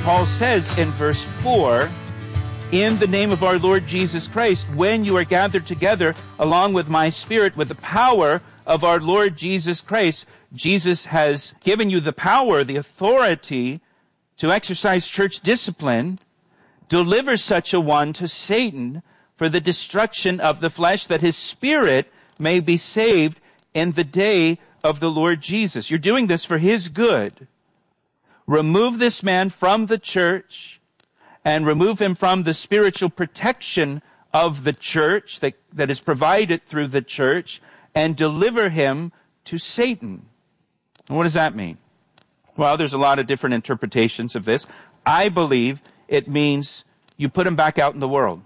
Paul says in verse 4, in the name of our Lord Jesus Christ, when you are gathered together along with my Spirit, with the power of our Lord Jesus Christ. Jesus has given you the power, the authority to exercise church discipline. Deliver such a one to Satan for the destruction of the flesh, that his spirit may be saved in the day of the Lord Jesus. You're doing this for his good. Remove this man from the church and remove him from the spiritual protection of the church that is provided through the church, and deliver him to Satan. And what does that mean? Well, there's a lot of different interpretations of this. I believe it means you put him back out in the world.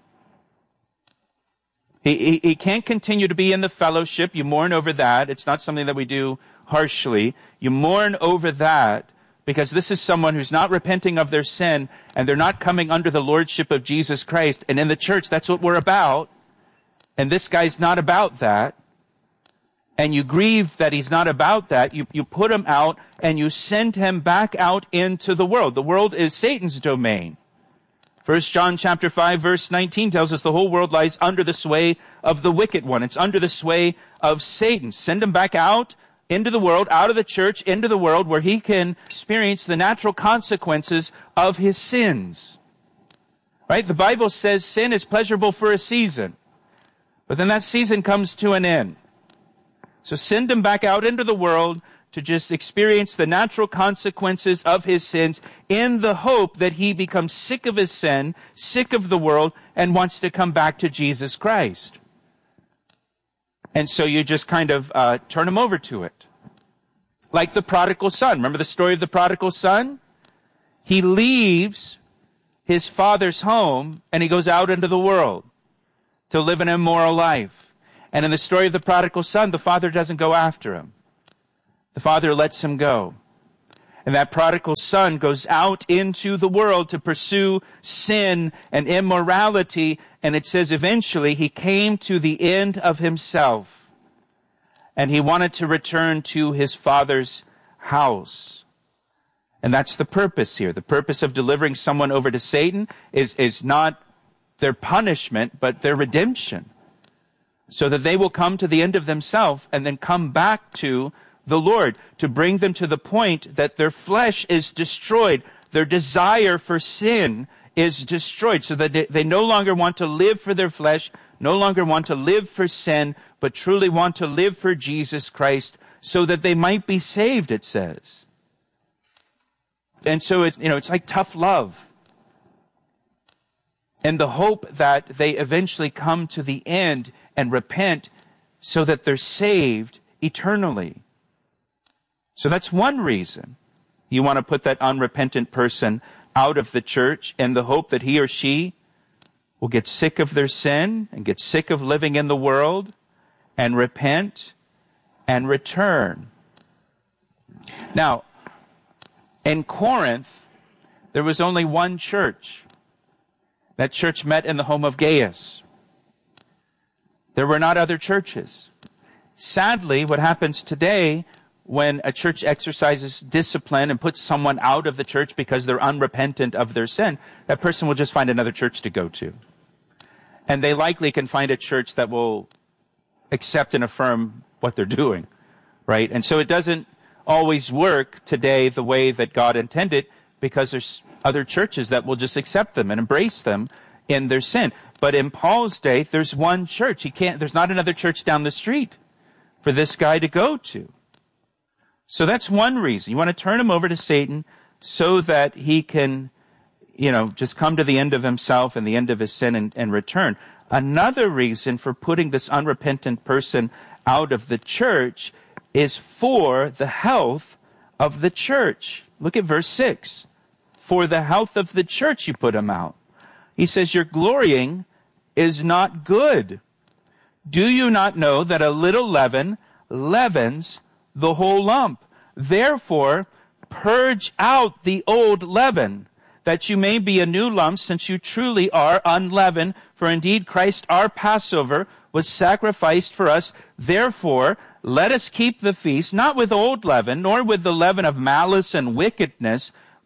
He can't continue to be in the fellowship. You mourn over that. It's not something that we do harshly. You mourn over that because this is someone who's not repenting of their sin, and they're not coming under the lordship of Jesus Christ. And in the church, that's what we're about. And this guy's not about that. And you grieve that he's not about that. You put him out and you send him back out into the world. The world is Satan's domain. 1 John chapter 5 verse 19 tells us the whole world lies under the sway of the wicked one. It's under the sway of Satan. Send him back out into the world, out of the church, into the world, where he can experience the natural consequences of his sins. Right? The Bible says sin is pleasurable for a season, but then that season comes to an end. So send him back out into the world to just experience the natural consequences of his sins, in the hope that he becomes sick of his sin, sick of the world, and wants to come back to Jesus Christ. And so you just kind of turn him over to it. Like the prodigal son. Remember the story of the prodigal son? He leaves his father's home and he goes out into the world to live an immoral life. And in the story of the prodigal son, the father doesn't go after him. The father lets him go. And that prodigal son goes out into the world to pursue sin and immorality. And it says eventually he came to the end of himself. And he wanted to return to his father's house. And that's the purpose here. The purpose of delivering someone over to Satan is not their punishment, but their redemption. So that they will come to the end of themselves and then come back to the Lord, to bring them to the point that their flesh is destroyed. Their desire for sin is destroyed, so that they no longer want to live for their flesh, no longer want to live for sin, but truly want to live for Jesus Christ, so that they might be saved, it says. And so it's like tough love. And the hope that they eventually come to the end and repent so that they're saved eternally. So that's one reason you want to put that unrepentant person out of the church, in the hope that he or she will get sick of their sin and get sick of living in the world and repent and return. Now, in Corinth, there was only one church. That church met in the home of Gaius. There were not other churches. Sadly, what happens today when a church exercises discipline and puts someone out of the church because they're unrepentant of their sin, that person will just find another church to go to. And they likely can find a church that will accept and affirm what they're doing, right? And so it doesn't always work today the way that God intended, because there's other churches that will just accept them and embrace them in their sin. But in Paul's day, there's one church. There's not another church down the street for this guy to go to. So that's one reason. You want to turn him over to Satan so that he can, just come to the end of himself and the end of his sin and return. Another reason for putting this unrepentant person out of the church is for the health of the church. Look at verse 6. For the health of the church you put him out. He says, your glorying is not good. Do you not know that a little leaven leavens the whole lump? Therefore, purge out the old leaven, that you may be a new lump, since you truly are unleavened. For indeed Christ our Passover was sacrificed for us. Therefore, let us keep the feast, not with old leaven, nor with the leaven of malice and wickedness,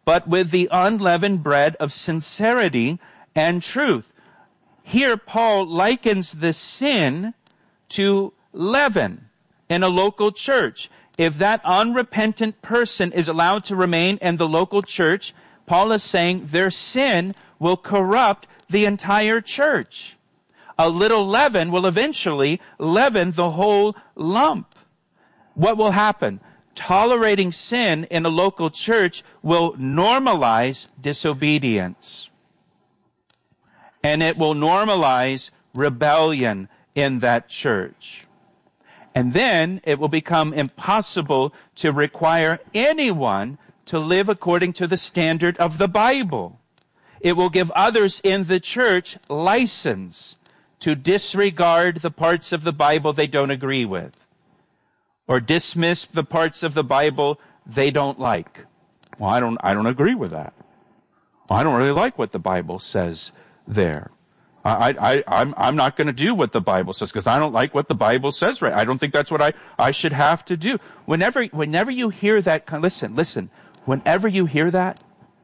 but with the unleavened bread of sincerity and truth. Here, Paul likens the sin to leaven in a local church. If that unrepentant person is allowed to remain in the local church, Paul is saying their sin will corrupt the entire church. A little leaven will eventually leaven the whole lump. What will happen? Tolerating sin in a local church will normalize disobedience. And it will normalize rebellion in that church. And then it will become impossible to require anyone to live according to the standard of the Bible. It will give others in the church license to disregard the parts of the Bible they don't agree with, or dismiss the parts of the Bible they don't like. Well, I don't agree with that. Well, I don't really like what the Bible says there. I'm not going to do what the Bible says because I don't like what the Bible says. Right? I don't think that's what I should have to do. Whenever you hear that, listen. Whenever you hear that,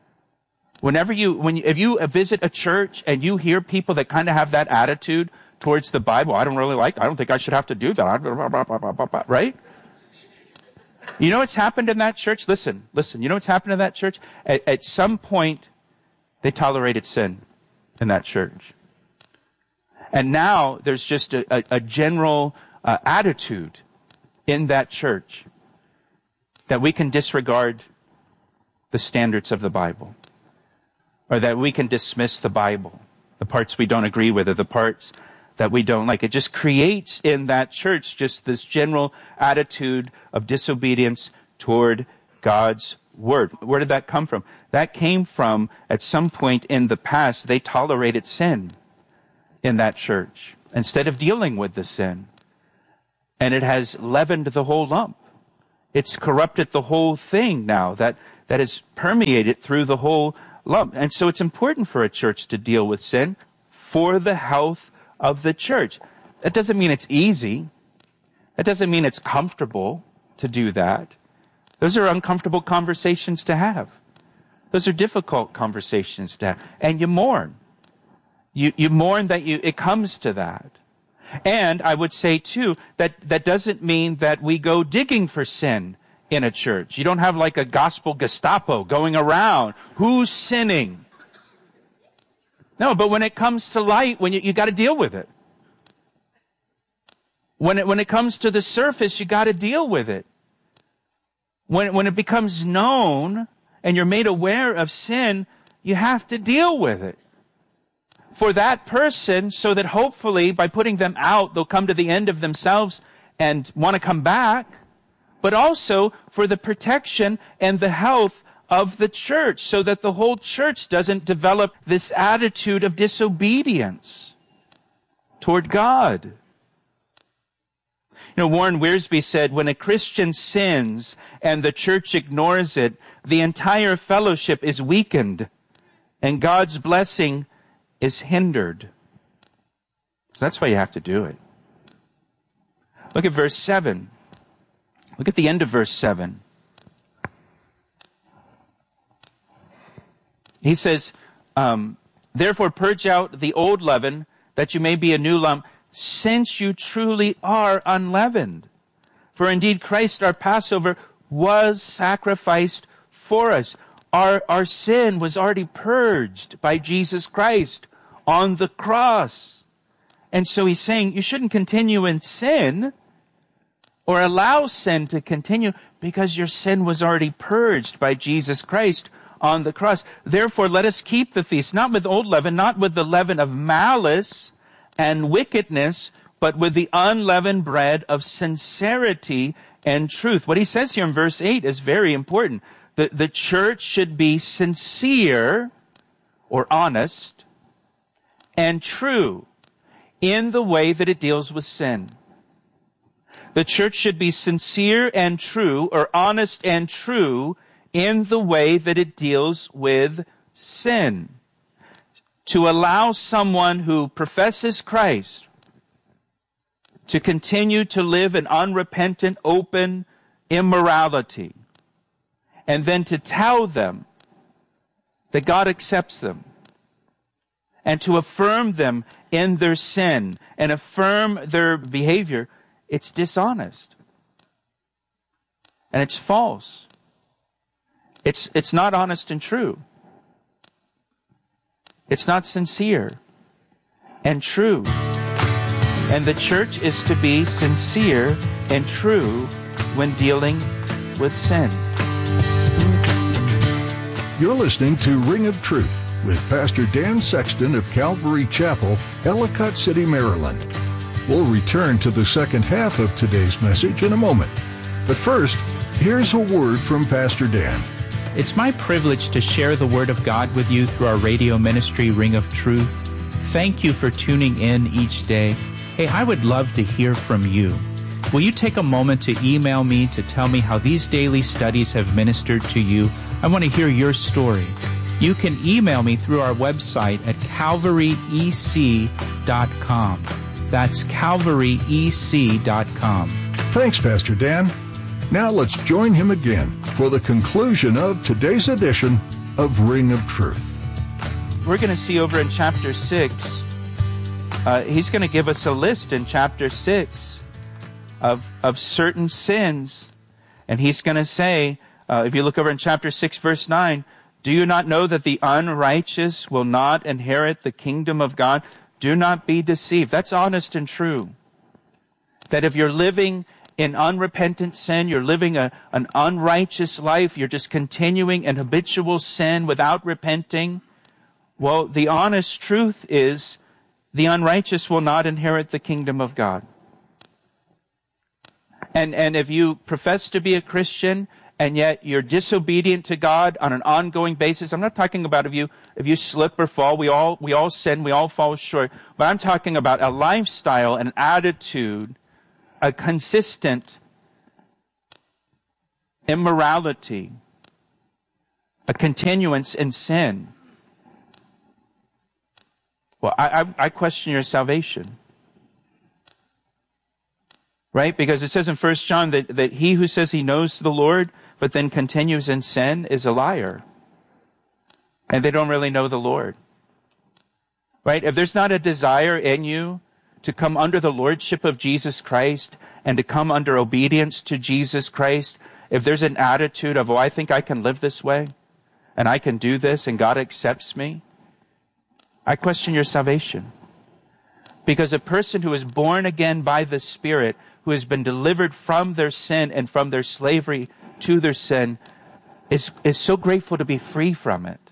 if you visit a church and you hear people that kind of have that attitude towards the Bible, I don't think I should have to do that. Right? You know what's happened in that church? Listen. You know what's happened in that church? At some point, they tolerated sin in that church. And now there's just a general attitude in that church that we can disregard the standards of the Bible, or that we can dismiss the Bible, the parts we don't agree with, or the parts that we don't like. It just creates in that church just this general attitude of disobedience toward God's Word. Where did that come from? That came from, at some point in the past, they tolerated sin in that church instead of dealing with the sin. And it has leavened the whole lump. It's corrupted the whole thing now that has permeated through the whole lump. And so it's important for a church to deal with sin for the health of the church. That doesn't mean it's easy. That doesn't mean it's comfortable to do that. Those are uncomfortable conversations to have. Those are difficult conversations to have. And you mourn. You mourn that it comes to that. And I would say, too, that doesn't mean that we go digging for sin in a church. You don't have like a gospel Gestapo going around. Who's sinning? No, but when it comes to light, when you got to deal with it. When it comes to the surface, you got to deal with it. When it becomes known and you're made aware of sin, you have to deal with it. For that person, so that hopefully by putting them out, they'll come to the end of themselves and want to come back, but also for the protection and the health of the church, so that the whole church doesn't develop this attitude of disobedience toward God. You know, Warren Wiersbe said, when a Christian sins and the church ignores it, the entire fellowship is weakened and God's blessing is hindered. So that's why you have to do it. Look at verse 7. Look at the end of verse 7. He says, therefore purge out the old leaven, that you may be a new lump, since you truly are unleavened. For indeed Christ our Passover was sacrificed for us. Our sin was already purged by Jesus Christ on the cross. And so he's saying you shouldn't continue in sin or allow sin to continue, because your sin was already purged by Jesus Christ on the cross. Therefore, let us keep the feast, not with old leaven, not with the leaven of malice and wickedness, but with the unleavened bread of sincerity and truth. What he says here in verse 8 is very important. The church should be sincere or honest and true in the way that it deals with sin. The church should be sincere and true, or honest and true, in the way that it deals with sin. To allow someone who professes Christ to continue to live in unrepentant, open immorality, and then to tell them that God accepts them, and to affirm them in their sin and affirm their behavior, it's dishonest. And it's false. It's not honest and true. It's not sincere and true. And the church is to be sincere and true when dealing with sin. You're listening to Ring of Truth with Pastor Dan Sexton of Calvary Chapel, Ellicott City, Maryland. We'll return to the second half of today's message in a moment. But first, here's a word from Pastor Dan. It's my privilege to share the Word of God with you through our radio ministry, Ring of Truth. Thank you for tuning in each day. Hey, I would love to hear from you. Will you take a moment to email me to tell me how these daily studies have ministered to you? I want to hear your story. You can email me through our website at calvaryec.com. That's calvaryec.com. Thanks, Pastor Dan. Now let's join him again for the conclusion of today's edition of Ring of Truth. We're going to see over in chapter 6, he's going to give us a list in chapter 6 of certain sins. And he's going to say, if you look over in chapter 6, verse 9, do you not know that the unrighteous will not inherit the kingdom of God? Do not be deceived. That's honest and true. That if you're living in unrepentant sin, you're living an unrighteous life, you're just continuing in habitual sin without repenting, well, the honest truth is the unrighteous will not inherit the kingdom of God. And if you profess to be a Christian and yet you're disobedient to God on an ongoing basis, I'm not talking about if you slip or fall, we all sin, we all fall short, but I'm talking about a lifestyle, an attitude, a consistent immorality, a continuance in sin. Well, I question your salvation. Right? Because it says in 1 John that he who says he knows the Lord but then continues in sin is a liar. And they don't really know the Lord. Right? If there's not a desire in you to come under the lordship of Jesus Christ and to come under obedience to Jesus Christ, if there's an attitude of, I think I can live this way and I can do this and God accepts me, I question your salvation. Because a person who is born again by the Spirit, who has been delivered from their sin and from their slavery to their sin, is so grateful to be free from it.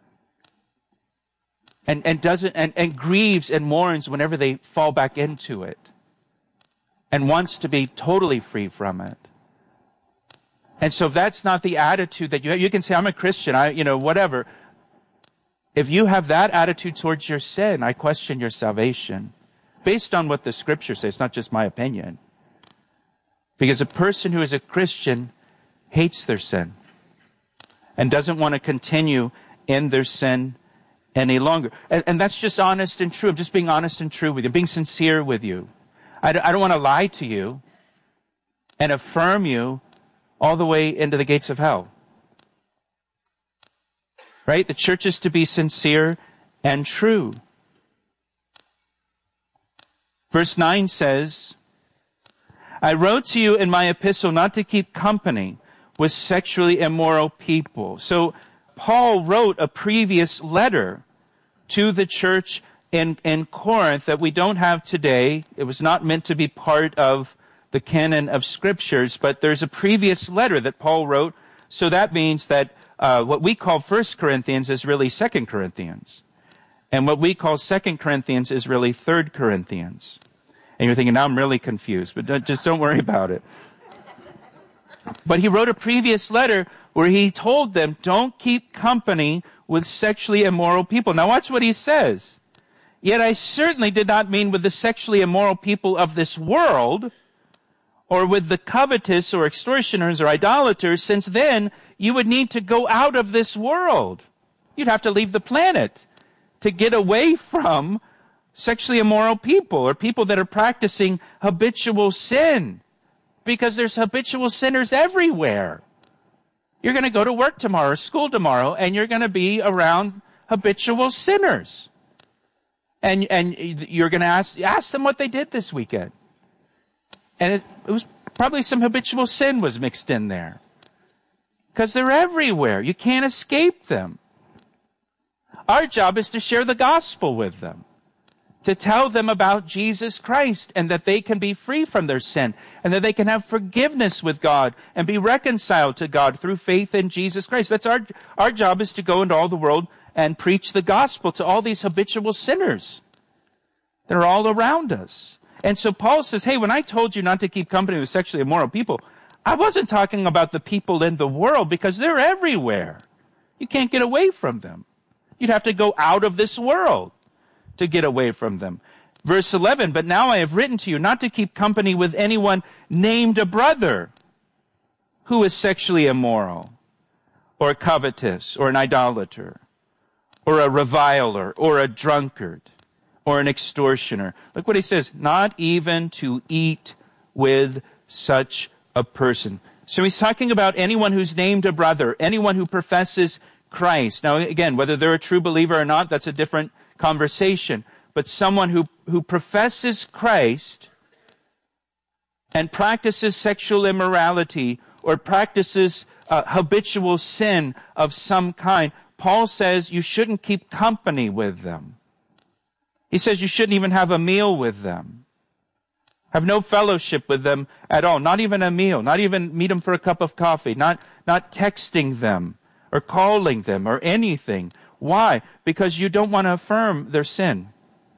And grieves and mourns whenever they fall back into it. And wants to be totally free from it. And so if that's not the attitude that you have, you can say, I'm a Christian, whatever. If you have that attitude towards your sin, I question your salvation. Based on what the Scripture says, it's not just my opinion. Because a person who is a Christian hates their sin and doesn't want to continue in their sin any longer. And that's just honest and true. I'm just being honest and true with you, being sincere with you. I don't want to lie to you and affirm you all the way into the gates of hell. Right? The church is to be sincere and true. Verse 9 says, I wrote to you in my epistle not to keep company with sexually immoral people. So Paul wrote a previous letter to the church in Corinth that we don't have today. It was not meant to be part of the canon of scriptures, but there's a previous letter that Paul wrote. So that means that what we call 1 Corinthians is really 2 Corinthians. And what we call 2 Corinthians is really 3 Corinthians. And you're thinking, now I'm really confused, but just don't worry about it. But he wrote a previous letter where he told them, don't keep company with sexually immoral people. Now watch what he says. Yet I certainly did not mean with the sexually immoral people of this world, or with the covetous or extortioners or idolaters, since then you would need to go out of this world. You'd have to leave the planet to get away from sexually immoral people or people that are practicing habitual sin. Because there's habitual sinners everywhere. You're going to go to work tomorrow or school tomorrow, and you're going to be around habitual sinners. And you're going to ask them what they did this weekend. And it was probably some habitual sin was mixed in there. Because they're everywhere. You can't escape them. Our job is to share the gospel with them. To tell them about Jesus Christ and that they can be free from their sin and that they can have forgiveness with God and be reconciled to God through faith in Jesus Christ. That's our job, is to go into all the world and preach the gospel to all these habitual sinners that are all around us. And so Paul says, hey, when I told you not to keep company with sexually immoral people, I wasn't talking about the people in the world, because they're everywhere. You can't get away from them. You'd have to go out of this world to get away from them. Verse 11, but now I have written to you not to keep company with anyone named a brother who is sexually immoral, or covetous, or an idolater, or a reviler, or a drunkard, or an extortioner. Look what he says, not even to eat with such a person. So he's talking about anyone who's named a brother, anyone who professes Christ. Now again, whether they're a true believer or not, that's a different conversation. But someone who professes Christ and practices sexual immorality or practices habitual sin of some kind, Paul says you shouldn't keep company with them. He says you shouldn't even have a meal with them. Have no fellowship with them at all. Not even a meal. Not even meet them for a cup of coffee. Not texting them or calling them or anything. Why? Because you don't want to affirm their sin.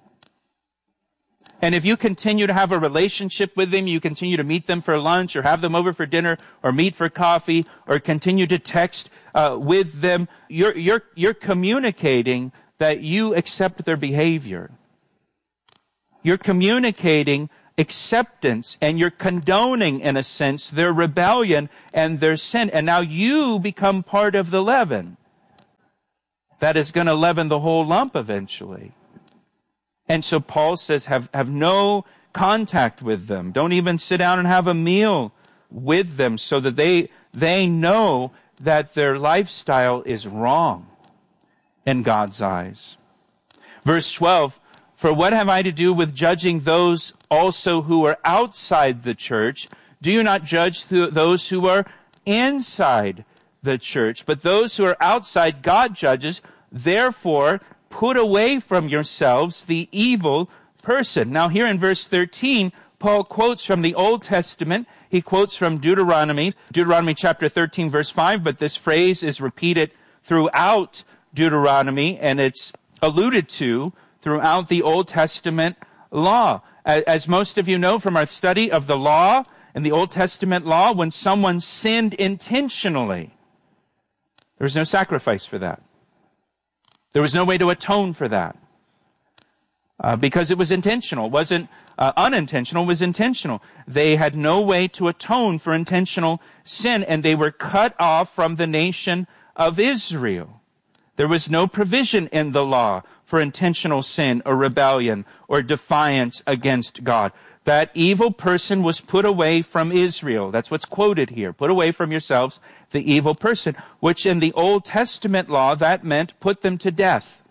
And if you continue to have a relationship with them, you continue to meet them for lunch or have them over for dinner or meet for coffee or continue to text with them, you're communicating that you accept their behavior. You're communicating acceptance, and you're condoning, in a sense, their rebellion and their sin. And now you become part of the leaven that is going to leaven the whole lump eventually. And so Paul says, have no contact with them. Don't even sit down and have a meal with them, so that they know that their lifestyle is wrong in God's eyes. Verse 12, for what have I to do with judging those also who are outside the church? Do you not judge those who are inside the church? But those who are outside, God judges. Therefore, put away from yourselves the evil person. Now here in verse 13, Paul quotes from the Old Testament. He quotes from Deuteronomy chapter 13, verse 5, but this phrase is repeated throughout Deuteronomy, and it's alluded to throughout the Old Testament law. As most of you know from our study of the law and the Old Testament law, when someone sinned intentionally, there was no sacrifice for that. There was no way to atone for that. Because it was intentional. It wasn't unintentional, it was intentional. They had no way to atone for intentional sin, and they were cut off from the nation of Israel. There was no provision in the law for intentional sin or rebellion or defiance against God. That evil person was put away from Israel. That's what's quoted here. Put away from yourselves the evil person, which in the Old Testament law, that meant put them to death,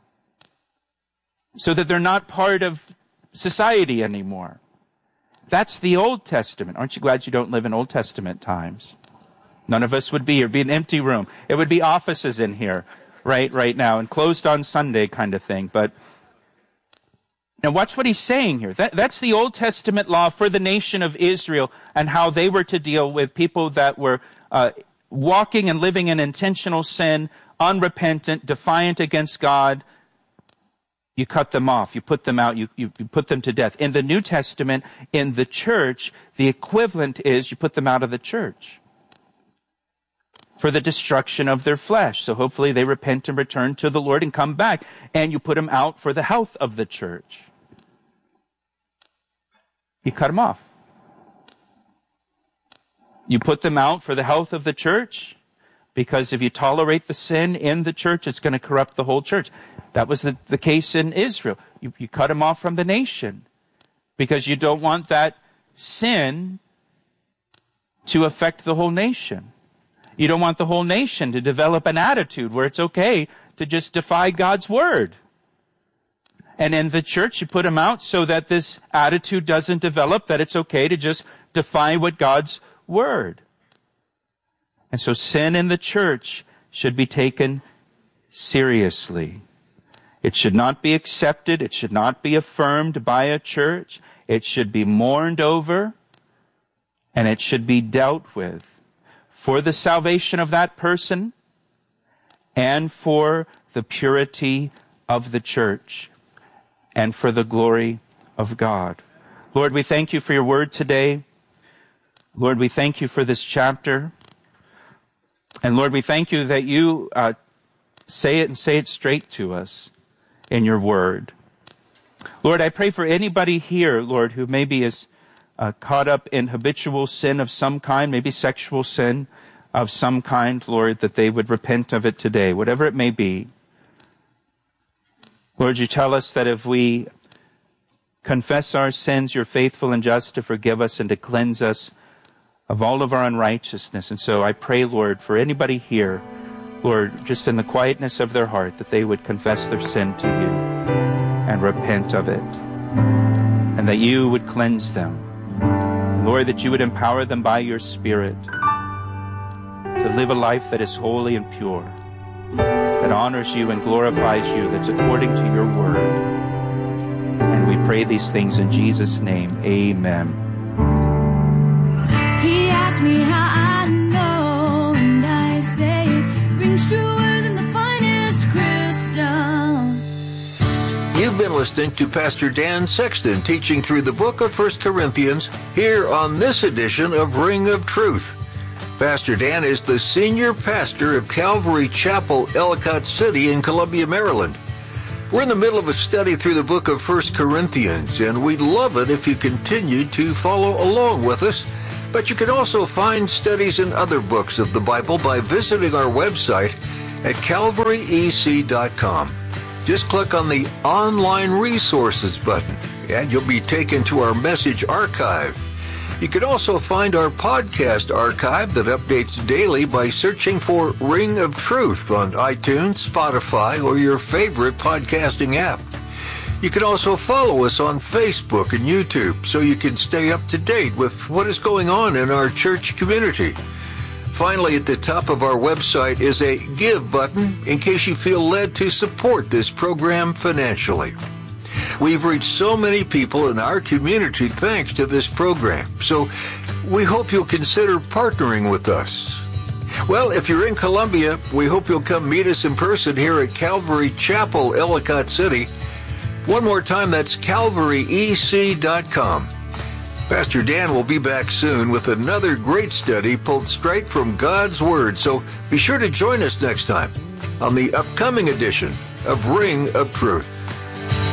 so that they're not part of society anymore. That's the Old Testament. Aren't you glad you don't live in Old Testament times? None of us would be here. It'd be an empty room. It would be offices in here right now, and closed on Sunday kind of thing. But now watch what he's saying here. That's the Old Testament law for the nation of Israel and how they were to deal with people that were walking and living in intentional sin, unrepentant, defiant against God. You cut them off. You put them out. You put them to death. In the New Testament, in the church, the equivalent is you put them out of the church for the destruction of their flesh. So hopefully they repent and return to the Lord and come back. And you put them out for the health of the church. You cut them off. You put them out for the health of the church, because if you tolerate the sin in the church, it's going to corrupt the whole church. That was the case in Israel. You cut them off from the nation because you don't want that sin to affect the whole nation. You don't want the whole nation to develop an attitude where it's okay to just defy God's word. And in the church, you put them out so that this attitude doesn't develop, that it's okay to just defy what God's word. And so sin in the church should be taken seriously. It should not be accepted. It should not be affirmed by a church. It should be mourned over, and it should be dealt with for the salvation of that person and for the purity of the church and for the glory of God. Lord, we thank you for your word today. Lord, we thank you for this chapter. And Lord, we thank you that you say it and say it straight to us in your word. Lord, I pray for anybody here, Lord, who maybe is caught up in habitual sin of some kind, maybe sexual sin of some kind, Lord, that they would repent of it today, whatever it may be. Lord, you tell us that if we confess our sins, you're faithful and just to forgive us and to cleanse us of all of our unrighteousness. And so I pray, Lord, for anybody here, Lord, just in the quietness of their heart, that they would confess their sin to you and repent of it, and that you would cleanse them. Lord, that you would empower them by your Spirit to live a life that is holy and pure, that honors you and glorifies you, that's according to your word. And we pray these things in Jesus' name. Amen. He asked me how I know, and I say it rings truer than the finest crystal. You've been listening to Pastor Dan Sexton teaching through the book of 1 Corinthians here on this edition of Ring of Truth. Pastor Dan is the senior pastor of Calvary Chapel, Ellicott City in Columbia, Maryland. We're in the middle of a study through the book of 1 Corinthians, and we'd love it if you continued to follow along with us. But you can also find studies in other books of the Bible by visiting our website at calvaryec.com. Just click on the Online Resources button, and you'll be taken to our message archive. You can also find our podcast archive that updates daily by searching for Ring of Truth on iTunes, Spotify, or your favorite podcasting app. You can also follow us on Facebook and YouTube so you can stay up to date with what is going on in our church community. Finally, at the top of our website is a Give button in case you feel led to support this program financially. We've reached so many people in our community thanks to this program, so we hope you'll consider partnering with us. Well, if you're in Columbia, we hope you'll come meet us in person here at Calvary Chapel, Ellicott City. One more time, that's calvaryec.com. Pastor Dan will be back soon with another great study pulled straight from God's Word, so be sure to join us next time on the upcoming edition of Ring of Truth.